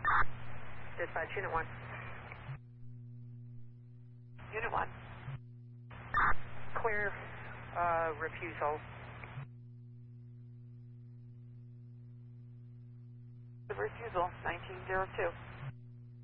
Dispatch, Unit 1. Unit 1. Clear refusal. The refusal, 1902.